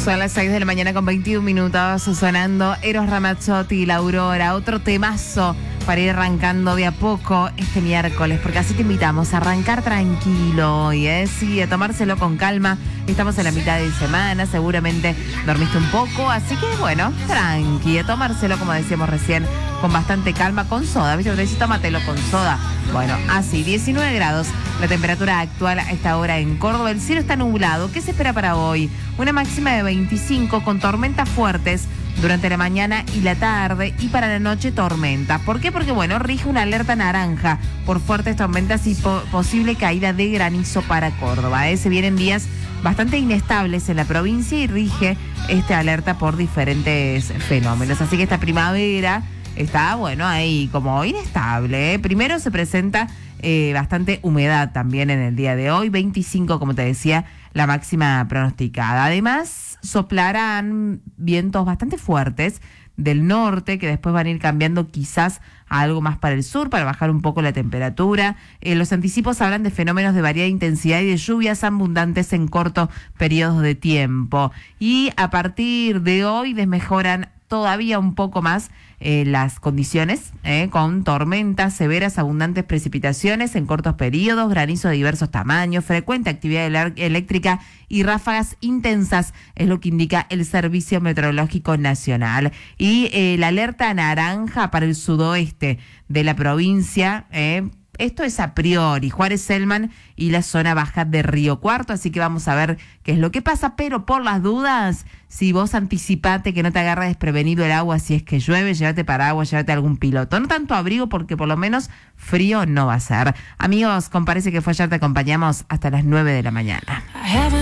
Son las 6 de la mañana con 21 minutos, sonando Eros Ramazzotti y La Aurora, otro temazo para ir arrancando de a poco este miércoles, porque así te invitamos a arrancar tranquilo hoy, sí, a tomárselo con calma. Estamos en la mitad de semana, seguramente dormiste un poco, así que bueno, tranqui, a tomárselo, como decíamos recién, con bastante calma, con soda, ¿viste? Te decís, tómatelo con soda. Bueno, así, 19 grados, la temperatura actual a esta hora en Córdoba, el cielo está nublado. ¿Qué se espera para hoy? Una máxima de 25 con tormentas fuertes durante la mañana y la tarde, y para la noche tormenta. ¿Por qué? Porque, bueno, rige una alerta naranja por fuertes tormentas y posible caída de granizo para Córdoba. Se vienen días bastante inestables en la provincia y rige esta alerta por diferentes fenómenos. Así que esta primavera está, bueno, ahí como inestable. Primero se presenta bastante humedad también en el día de hoy, 25, como te decía, la máxima pronosticada. Además, soplarán vientos bastante fuertes del norte, que después van a ir cambiando quizás a algo más para el sur, para bajar un poco la temperatura. Los anticipos hablan de fenómenos de variada intensidad y de lluvias abundantes en cortos periodos de tiempo. Y a partir de hoy desmejoran todavía un poco más las condiciones, con tormentas severas, abundantes precipitaciones en cortos periodos, granizo de diversos tamaños, frecuente actividad eléctrica y ráfagas intensas, es lo que indica el Servicio Meteorológico Nacional. Y la alerta naranja para el sudoeste de la provincia, esto es a priori, Juárez, Selman y la zona baja de Río Cuarto, así que vamos a ver qué es lo que pasa, pero por las dudas, si vos anticipate que no te agarre desprevenido el agua, si es que llueve, llévate paraguas, llévate algún piloto, no tanto abrigo porque por lo menos frío no va a ser. Amigos, con Parece que fue ayer te acompañamos hasta las 9 de la mañana.